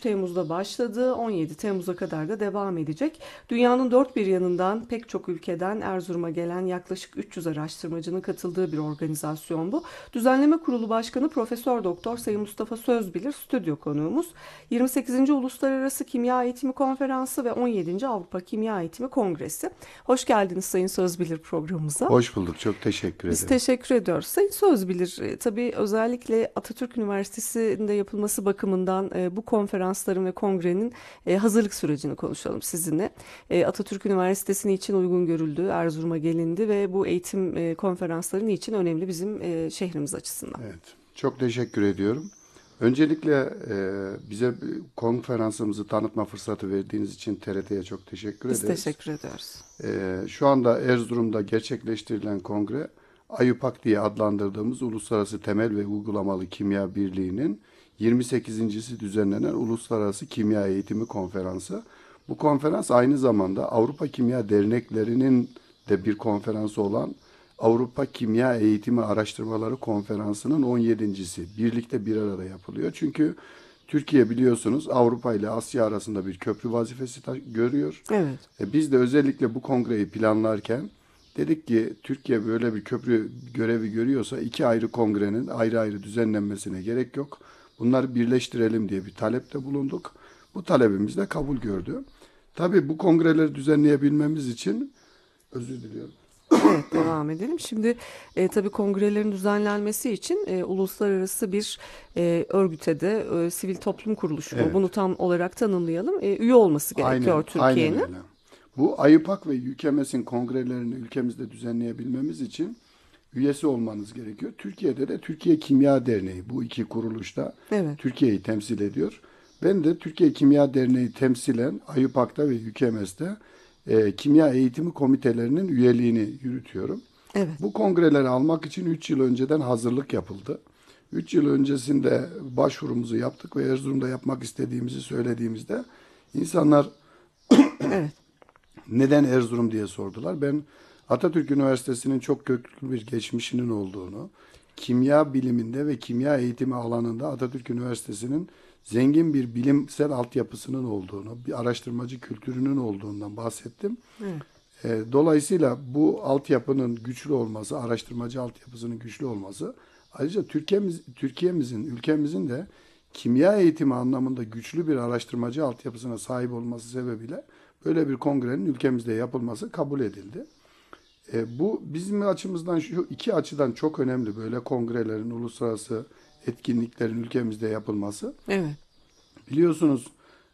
Temmuz'da başladı, 17 Temmuz'a kadar da devam edecek. Dünyanın dört bir yanından pek çok ülkeden Erzurum'a gelen yaklaşık 300 araştırmacının katıldığı bir organizasyon bu. Düzenleme Kurulu Başkanı Profesör Doktor Sayın Mustafa Sözbilir stüdyo konuğumuz. 28. Uluslararası Kimya Eğitimi Konferansı ve 17. Avrupa Kimya Eğitimi Kongresi. Hoş geldiniz Sayın Sözbilir programımıza. Hoş bulduk. Çok teşekkür ederim. Biz teşekkür ediyoruz. Sayın Sözbilir, tabii özellikle Atatürk Üniversitesi'nde yapılması bakımından bu konferansların ve kongrenin hazırlık sürecini konuşalım sizinle. Atatürk Üniversitesi için uygun görüldü, Erzurum'a gelindi ve bu eğitim konferansları için önemli bizim şehrimiz açısından. Evet, çok teşekkür ediyorum. Öncelikle bize konferansımızı tanıtma fırsatı verdiğiniz için TRT'ye çok teşekkür ederiz. Biz teşekkür ediyoruz. Şu anda Erzurum'da gerçekleştirilen kongre, AYUPAK diye adlandırdığımız Uluslararası Temel ve Uygulamalı Kimya Birliği'nin 28.si düzenlenen Uluslararası Kimya Eğitimi Konferansı. Bu konferans aynı zamanda Avrupa Kimya Derneklerinin de bir konferansı olan Avrupa Kimya Eğitimi Araştırmaları Konferansı'nın 17.si. Birlikte bir arada yapılıyor. Çünkü Türkiye biliyorsunuz Avrupa ile Asya arasında bir köprü vazifesi görüyor. Evet. Biz de özellikle bu kongreyi planlarken dedik ki Türkiye böyle bir köprü görevi görüyorsa iki ayrı kongrenin ayrı ayrı düzenlenmesine gerek yok. Bunları birleştirelim diye bir talepte bulunduk. Bu talebimiz de kabul gördü. Tabii bu kongreleri düzenleyebilmemiz için özür diliyorum. Evet, devam edelim. Şimdi tabii kongrelerin düzenlenmesi için uluslararası bir örgüte de sivil toplum kuruluşu Evet. bunu tam olarak tanımlayalım. Üye olması gerekiyor Türkiye'nin. Aynen öyle. Bu AYUPAK ve YÜKEMES'in kongrelerini ülkemizde düzenleyebilmemiz için üyesi olmanız gerekiyor. Türkiye'de de Türkiye Kimya Derneği bu iki kuruluşta Evet. Türkiye'yi temsil ediyor. Ben de Türkiye Kimya Derneği temsilen AYUPAK'ta ve YÜKEMES'te kimya eğitimi komitelerinin üyeliğini yürütüyorum. Evet. Bu kongreleri almak için 3 yıl önceden hazırlık yapıldı. 3 yıl öncesinde başvurumuzu yaptık ve Erzurum'da yapmak istediğimizi söylediğimizde insanlar Evet. neden Erzurum diye sordular. Ben Atatürk Üniversitesi'nin çok köklü bir geçmişinin olduğunu, kimya biliminde ve kimya eğitimi alanında Atatürk Üniversitesi'nin zengin bir bilimsel altyapısının olduğunu, bir araştırmacı kültürünün olduğundan bahsettim. Evet. Dolayısıyla bu altyapının güçlü olması, araştırmacı altyapısının güçlü olması, ayrıca Türkiye'mizin, ülkemizin de kimya eğitimi anlamında güçlü bir araştırmacı altyapısına sahip olması sebebiyle böyle bir kongrenin ülkemizde yapılması kabul edildi. Bu bizim açımızdan şu iki açıdan çok önemli, böyle kongrelerin, uluslararası etkinliklerin ülkemizde yapılması. Evet. Biliyorsunuz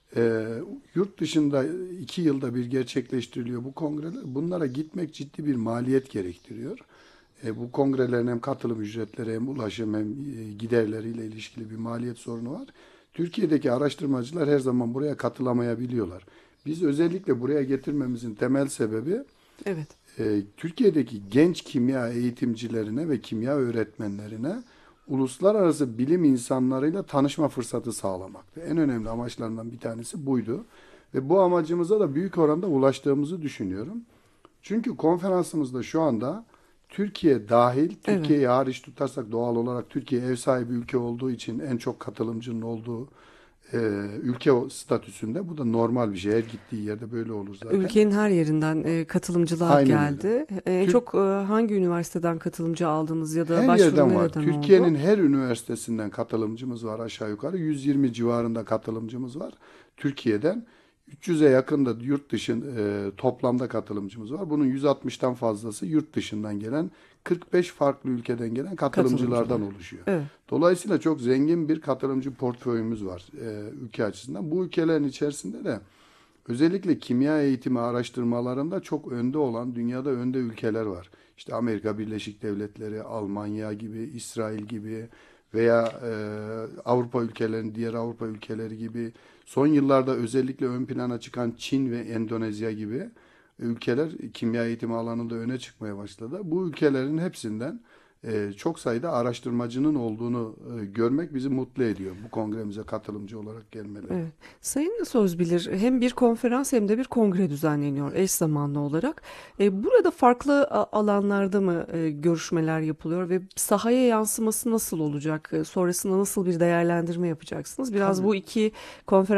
yurt dışında 2 yılda bir gerçekleştiriliyor bu kongreler. Bunlara gitmek ciddi bir maliyet gerektiriyor. Bu kongrelerin hem katılım ücretleri hem ulaşım hem giderleriyle ilişkili bir maliyet sorunu var. Türkiye'deki araştırmacılar her zaman buraya katılamayabiliyorlar. Biz özellikle buraya getirmemizin temel sebebi Evet. Türkiye'deki genç kimya eğitimcilerine ve kimya öğretmenlerine uluslararası bilim insanlarıyla tanışma fırsatı sağlamaktı. En önemli amaçlarından bir tanesi buydu. Ve bu amacımıza da büyük oranda ulaştığımızı düşünüyorum. Çünkü konferansımızda şu anda Türkiye dahil, Türkiye'yi hariç tutarsak doğal olarak Türkiye ev sahibi ülke olduğu için en çok katılımcının olduğu ülke statüsünde. Bu da normal bir şey. Her gittiği yerde böyle olur zaten. Ülkenin her yerinden katılımcılar Aynen geldi. Çok hangi üniversiteden katılımcı aldınız ya da her başvuru yerden var. nereden Türkiye'nin oldu? her üniversitesinden katılımcımız var aşağı yukarı. 120 civarında katılımcımız var Türkiye'den. 300'e yakın da yurt dışı toplamda katılımcımız var. Bunun 160'tan fazlası yurt dışından gelen 45 farklı ülkeden gelen katılımcılardan oluşuyor. Evet. Dolayısıyla çok zengin bir katılımcı portföyümüz var ülke açısından. Bu ülkelerin içerisinde de özellikle kimya eğitimi araştırmalarında çok önde olan, dünyada önde ülkeler var. İşte Amerika Birleşik Devletleri, Almanya gibi, İsrail gibi veya Avrupa ülkelerinin diğer Avrupa ülkeleri gibi, son yıllarda özellikle ön plana çıkan Çin ve Endonezya gibi ülkeler kimya eğitimi alanında öne çıkmaya başladı. Bu ülkelerin hepsinden çok sayıda araştırmacının olduğunu görmek bizi mutlu ediyor. Bu kongremize katılımcı olarak gelmeleri. Evet. Sayın Sözbilir, hem bir konferans hem de bir kongre düzenleniyor eş zamanlı olarak. Burada farklı alanlarda mı görüşmeler yapılıyor ve sahaya yansıması nasıl olacak? Sonrasında nasıl bir değerlendirme yapacaksınız? Biraz Tabii. bu iki konferans